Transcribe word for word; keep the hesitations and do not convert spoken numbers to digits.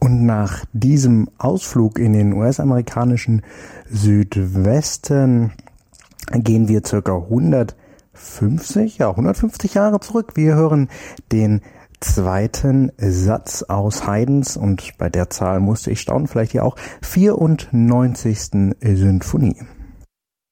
Und nach diesem Ausflug in den U S-amerikanischen Südwesten gehen wir circa hundertfünfzig, ja hundertfünfzig Jahre zurück. Wir hören den zweiten Satz aus Haydns und bei der Zahl musste ich staunen, vielleicht hier auch vierundneunzigsten Sinfonie.